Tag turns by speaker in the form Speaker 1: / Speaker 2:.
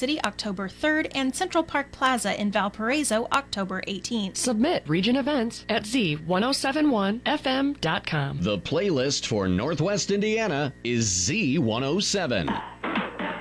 Speaker 1: City October 3rd and Central Park Plaza in Valparaiso October 18th.
Speaker 2: Submit region events at z1071fm.com.
Speaker 3: The playlist for Northwest Indiana is Z107.